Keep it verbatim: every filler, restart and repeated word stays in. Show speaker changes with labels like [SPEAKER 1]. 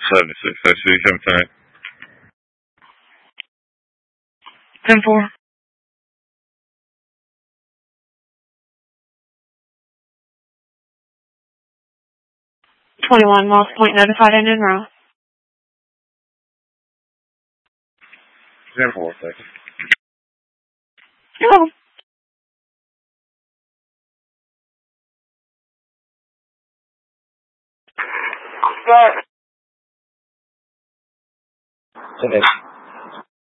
[SPEAKER 1] seventy-six, I see, seventeen.
[SPEAKER 2] ten four. twenty-one, Moss Point notified and en route.
[SPEAKER 1] ten four, thank you.
[SPEAKER 2] You're welcome.
[SPEAKER 3] Today.